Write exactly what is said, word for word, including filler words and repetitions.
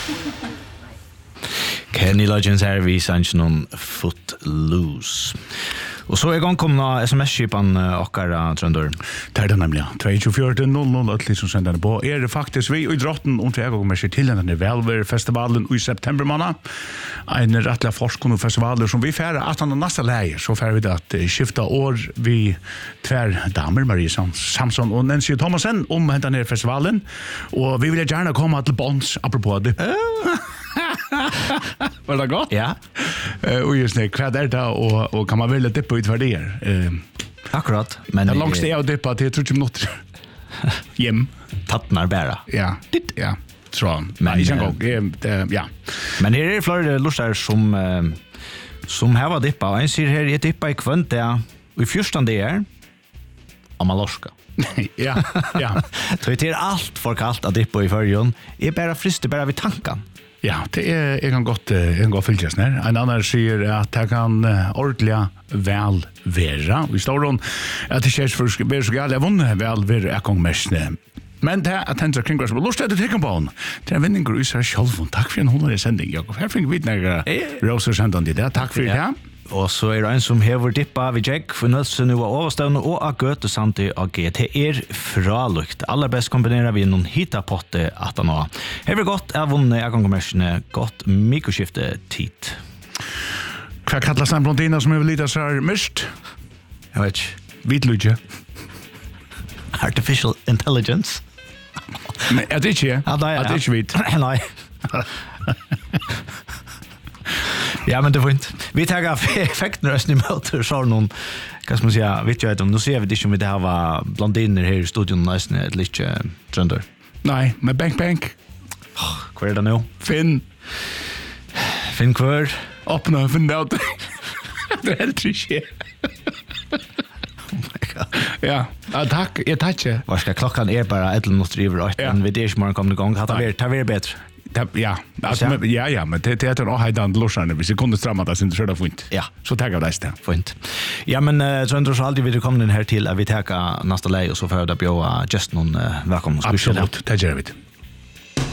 Kenny Loggins här vi sanns Footloose. Och så är gång komna sms-skipan okkara trønder. Det er det nemlig, två två fyra noll noll att liksom sända på. Är det faktiskt vi i drotten och jag kommer till den där Velver-festivalen i september månad. En rättliga forskningsfestival som vi färre att han nästa läger så färre vi det att skifta år vi tvär damer Marie Samson och Nancy Thomasen om den här festivalen och vi vill gärna komma till Bonds apropå det. Var det gott? Ja. Uh, och just det, vad är det och, och kan man välja dippa ut vad det är? Uh, Akkurat. Men det långst är att dippa till tretton minuter. Jem. Tattnar bära. Ja, ja. Tror jag. Men, Nej, uh, ja. Men här är det flera lustar som, uh, som här var dippa. Och en säger här, jag dippa i kvönt det och i fyrstan det är Amalorska. ja, ja. Så det är allt för kallt att dippa i förrjun. Är bara frist, bara vid tanken. Ja, det är jag kan gott jag kan gå fyljas när. En annan säger att jag kan ordentligt väl vara. Vi står hon att det känns för ber så galt jag vann väl vara jag kan mest. Men det att tänka kring vad lust att ta på hon. Det är vinning grus här själv. Tack för en hundra sändning. Jag har fått vid några roser sändning det där. Tack för det. Og så er det en som hever dippa vid Jack for nødse nu av overstående og av gøte samtidig av G T er fralukt. Aller best kombinerer vi noen hitapotte at han har. Hever godt er vunnet av konkommersene godt mikroskifte tid. Hva kallas den blondina som hever lite så her mist? Jeg vet ikke. Vitludje. Artificial intelligence. Men er det ikke, ja? Ja, det er det er ikke vit. Nei. Ja, men det var inte. Vi tar effekten rösten i möter så någon vad ska man säga, vet jag inte om nu ser vi det som vi det här var blondiner här i studion nästan ett lite trender. Nej, med bank bank. Kvar är det nu? Finn. Finn kvar. Öppna finn det ut. Det är helt trist. Ja, ja, tack. Jag tackar. Vad ska klockan är bara ett minuter över åtta, men vi det är ju morgon kommer igång. Hade vi ta vi bättre. Ja, alltså, ja, ja, ja, men det det är nog hejdan lossarna. Vi kunde stramma det sen så det fint. Ja, så tackar jag dig det. Fint. Ja, men uh, så ändå så alltid vill du komma in här till att vi tar nästa läge och så får jag bjuda just någon uh, välkommen. Absolut, det gör vi.